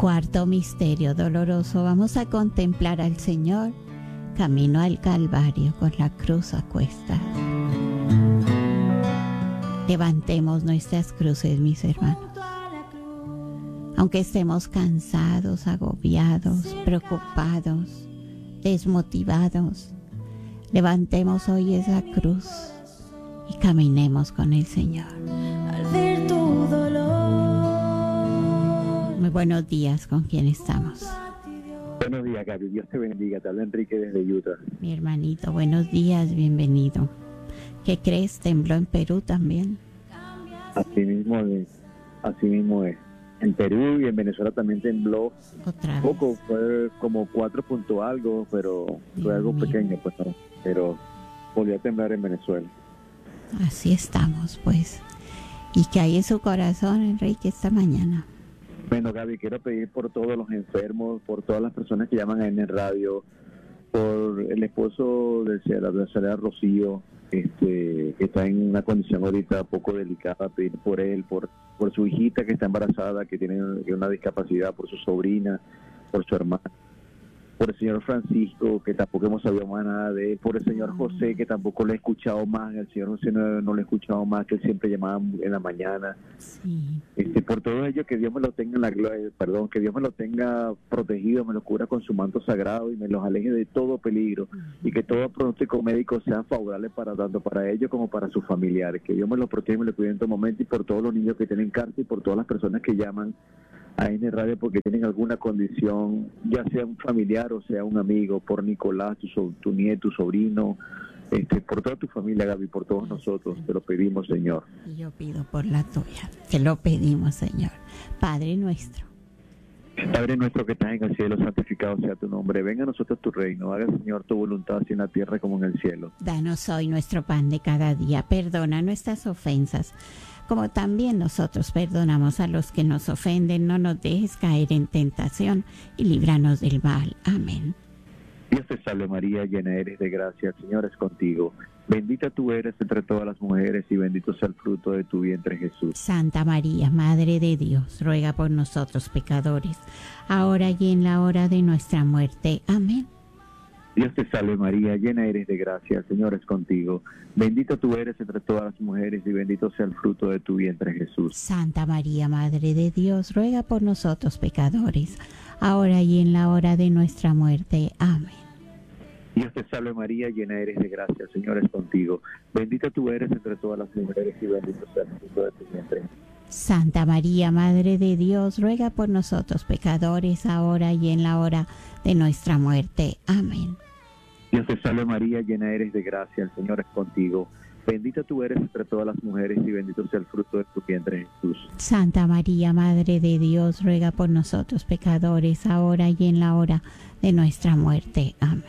Cuarto misterio doloroso. Vamos a contemplar al Señor camino al Calvario con la cruz a cuestas. Levantemos nuestras cruces, mis hermanos. Aunque estemos cansados, agobiados, preocupados, desmotivados, levantemos hoy esa cruz y caminemos con el Señor. Al ver tu dolor. Muy buenos días, ¿con quién estamos? Buenos días, Gaby. Dios te bendiga. Te habla Enrique desde Utah. Mi hermanito, buenos días, bienvenido. ¿Qué crees? ¿Tembló en Perú también? Así mismo es. En Perú y en Venezuela también tembló. Otra vez. Poco, fue como 4 punto algo, pero fue algo pequeño, pues no. Pero volvió a temblar en Venezuela. Así estamos, pues. ¿Y qué hay en su corazón, Enrique, esta mañana? Bueno, Gaby, quiero pedir por todos los enfermos, por todas las personas que llaman a N Radio, por el esposo de la señora Rocío, que está en una condición ahorita poco delicada, pedir por él, por su hijita que está embarazada, que tiene una discapacidad, por su sobrina, por su hermana, por el señor Francisco, que tampoco hemos sabido más nada de él, por el señor José, que tampoco le he escuchado más, el señor José no le he escuchado más, que él siempre llamaba en la mañana. Sí. Por todo ello, que Dios me lo tenga que Dios me lo tenga protegido, me lo cubra con su manto sagrado y me los aleje de todo peligro, y que todo pronóstico médico sea favorable tanto para ellos como para sus familiares, que Dios me los proteja y me lo cuide en todo momento, y por todos los niños que tienen cáncer y por todas las personas que llaman a N Radio porque tienen alguna condición, ya sea un familiar o sea un amigo, por Nicolás, tu nieto, tu sobrino, por toda tu familia, Gaby, por todos nosotros, te lo pedimos, Señor. Y yo pido por la tuya, te lo pedimos, Señor. Padre nuestro. Padre nuestro que estás en el cielo, santificado sea tu nombre. Venga a nosotros tu reino. Haga, Señor, tu voluntad así en la tierra como en el cielo. Danos hoy nuestro pan de cada día. Perdona nuestras ofensas, como también nosotros perdonamos a los que nos ofenden. No nos dejes caer en tentación y líbranos del mal. Amén. Dios te salve María, llena eres de gracia, el Señor es contigo. Bendita tú eres entre todas las mujeres y bendito sea el fruto de tu vientre, Jesús. Santa María, Madre de Dios, ruega por nosotros pecadores, ahora y en la hora de nuestra muerte. Amén. Dios te salve María, llena eres de gracia, el Señor es contigo. Bendita tú eres entre todas las mujeres y bendito sea el fruto de tu vientre, Jesús. Santa María, Madre de Dios, ruega por nosotros pecadores, ahora y en la hora de nuestra muerte. Amén. Dios te salve María, llena eres de gracia, el Señor es contigo. Bendita tú eres entre todas las mujeres y bendito sea el fruto de tu vientre. Santa María, Madre de Dios, ruega por nosotros pecadores, ahora y en la hora de nuestra muerte. Amén. Dios te salve María, llena eres de gracia, el Señor es contigo. Bendita tú eres entre todas las mujeres y bendito sea el fruto de tu vientre, Jesús. Santa María, Madre de Dios, ruega por nosotros pecadores, ahora y en la hora de nuestra muerte. Amén.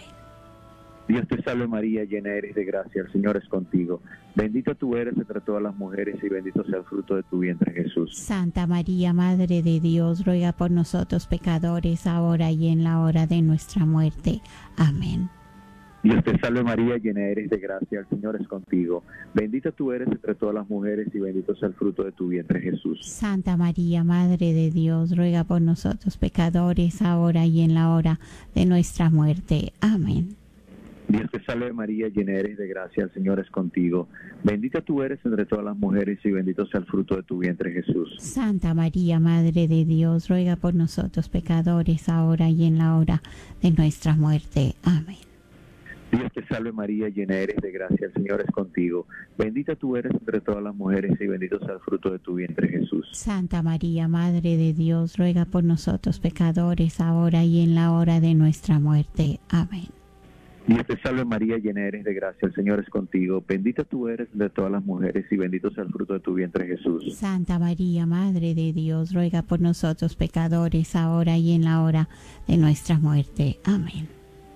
Dios te salve María, llena eres de gracia, el Señor es contigo. Bendita tú eres entre todas las mujeres y bendito sea el fruto de tu vientre, Jesús. Santa María, Madre de Dios, ruega por nosotros pecadores, ahora y en la hora de nuestra muerte. Amén. Dios te salve María, llena eres de gracia, el Señor es contigo. Bendita tú eres entre todas las mujeres y bendito sea el fruto de tu vientre, Jesús. Santa María, Madre de Dios, ruega por nosotros pecadores, ahora y en la hora de nuestra muerte. Amén. Dios te salve María, llena eres de gracia, el Señor es contigo. Bendita tú eres entre todas las mujeres y bendito sea el fruto de tu vientre, Jesús. Santa María, Madre de Dios, ruega por nosotros pecadores, ahora y en la hora de nuestra muerte. Amén. Dios te salve María, llena eres de gracia, el Señor es contigo. Bendita tú eres entre todas las mujeres y bendito sea el fruto de tu vientre, Jesús. Santa María, Madre de Dios, ruega por nosotros pecadores, ahora y en la hora de nuestra muerte. Amén. Dios te salve María, llena eres de gracia, el Señor es contigo. Bendita tú eres entre todas las mujeres y bendito sea el fruto de tu vientre, Jesús. Santa María, Madre de Dios, ruega por nosotros pecadores, ahora y en la hora de nuestra muerte. Amén.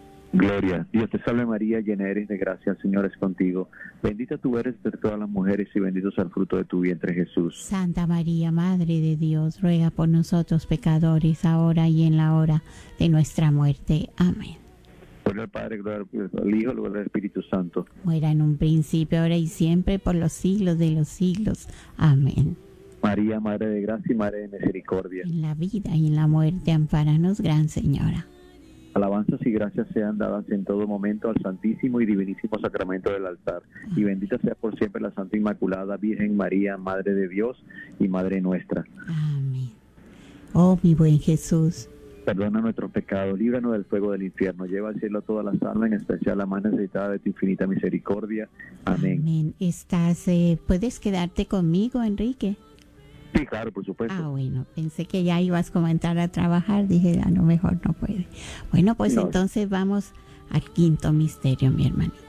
Gloria. Dios te salve María, llena eres de gracia, el Señor es contigo. Bendita tú eres entre todas las mujeres y bendito sea el fruto de tu vientre, Jesús. Santa María, Madre de Dios, ruega por nosotros pecadores, ahora y en la hora de nuestra muerte. Amén. Gloria al Padre, gloria al Hijo, gloria al Espíritu Santo. Muera en un principio, ahora y siempre, por los siglos de los siglos. Amén. María, Madre de Gracia y Madre de Misericordia. En la vida y en la muerte, ampáranos, Gran Señora. Alabanzas y gracias sean dadas en todo momento al Santísimo y Divinísimo Sacramento del altar. Y bendita sea por siempre la Santa Inmaculada Virgen María, Madre de Dios y Madre nuestra. Amén. Oh, mi buen Jesús, Perdona nuestros pecados, líbranos del fuego del infierno, lleva al cielo a todas las almas, en especial la más necesitada de tu infinita misericordia. Amén. amén. ¿Puedes quedarte conmigo, Enrique? Sí, claro, por supuesto. Ah, bueno, pensé que ya ibas como a entrar a trabajar, dije, a lo mejor no puede. Bueno, pues No. entonces vamos al quinto misterio, mi hermanito.